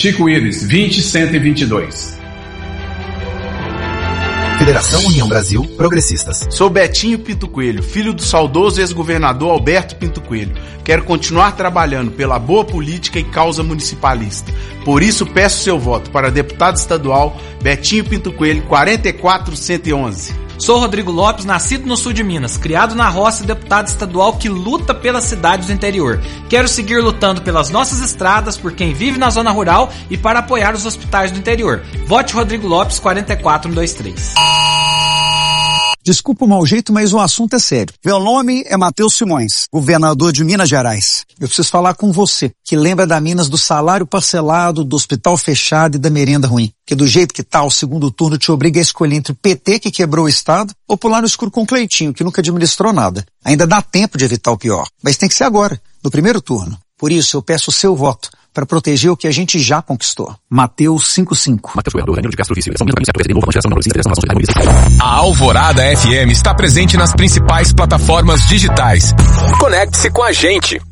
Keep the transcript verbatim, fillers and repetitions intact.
Chico Willis, vinte cento e vinte e dois. Federação União Brasil Progressistas. Sou Betinho Pinto Coelho, filho do saudoso ex-governador Alberto Pinto Coelho. Quero continuar trabalhando pela boa política e causa municipalista. Por isso peço seu voto para deputado estadual Betinho Pinto Coelho, quarenta e quatro cento e onze. Sou Rodrigo Lopes, nascido no sul de Minas, criado na roça e deputado estadual que luta pelas cidades do interior. Quero seguir lutando pelas nossas estradas, por quem vive na zona rural e para apoiar os hospitais do interior. Vote Rodrigo Lopes, quarenta e quatro cento e vinte e três. Desculpa o mau jeito, mas o assunto é sério. Meu nome é Matheus Simões, governador de Minas Gerais. Eu preciso falar com você, que lembra da Minas do salário parcelado, do hospital fechado e da merenda ruim. Que do jeito que tá, o segundo turno te obriga a escolher entre o P T, que quebrou o Estado, ou pular no escuro com o Cleitinho, que nunca administrou nada. Ainda dá tempo de evitar o pior, mas tem que ser agora, no primeiro turno. Por isso, eu peço o seu voto, para proteger o que a gente já conquistou. Mateus cinco cinco. Mateus Governador, Danilo de Castro Vício. A Alvorada F M está presente nas principais plataformas digitais. Conecte-se com a gente.